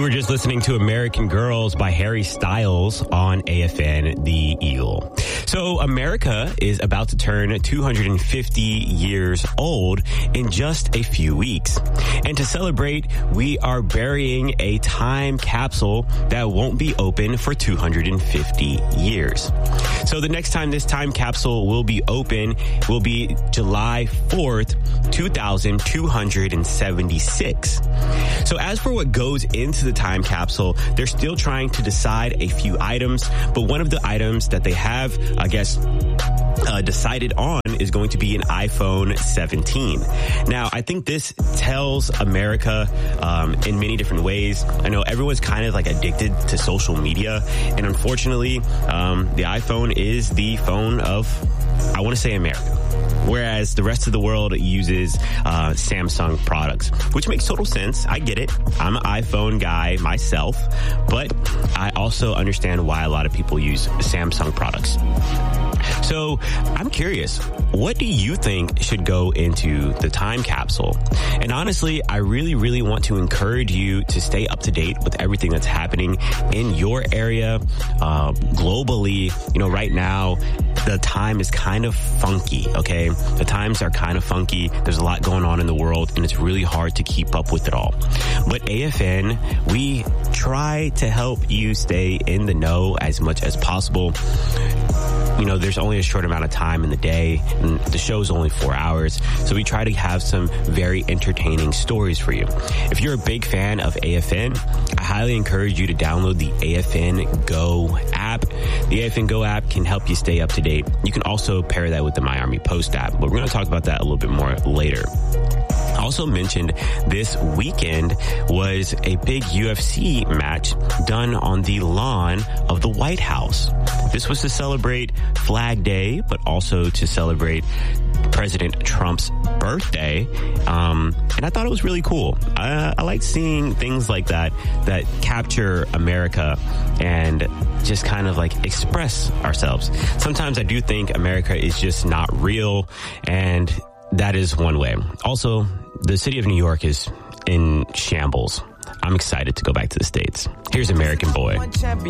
were just listening to American Girls by Harry Styles on AFN The Eagle. So America is about to turn 250 years old in just a few weeks. And to celebrate, we are burying a time capsule that won't be open for 250 years. So the next time this time capsule will be open will be July 4th, 2276. So as for what goes into the time capsule, they're still trying to decide a few items, but one of the items that they have, I guess, decided on is going to be an iPhone 17. Now, I think this tells America in many different ways. I know everyone's kind of like addicted to social media, and unfortunately, the iPhone is the phone of, I want to say, America. Whereas the rest of the world uses Samsung products, which makes total sense. I get it. I'm an iPhone guy myself, but I also understand why a lot of people use Samsung products. So I'm curious, what do you think should go into the time capsule? And honestly, I really, really want to encourage you to stay up to date with everything that's happening in your area, globally. You know, right now, the time is kind of funky, okay? The times are kind of funky. There's a lot going on in the world, and it's really hard to keep up with it all. But AFN, we try to help you stay in the know as much as possible. You know, there's only a short amount of time in the day, and the show's only 4 hours, so we try to have some very entertaining stories for you. If you're a big fan of AFN, I highly encourage you to download the AFN Go app. The AFN Go app can help you stay up to date. You can also pair that with the My Army Post app, but we're going to talk about that a little bit more later. Also mentioned this weekend was a big UFC match done on the lawn of the White House. This was to celebrate Flag Day, but also to celebrate President Trump's birthday. And I thought it was really cool. I like seeing things like that capture America and just kind of like express ourselves. Sometimes I do think America is just not real, and that is one way. Also, the city of New York is in shambles. I'm excited to go back to the States. Here's American Boy.